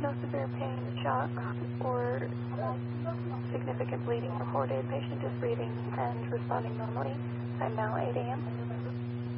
no severe pain, shock, or significant bleeding reported. Patient is breathing and responding normally. Time now 8 a.m.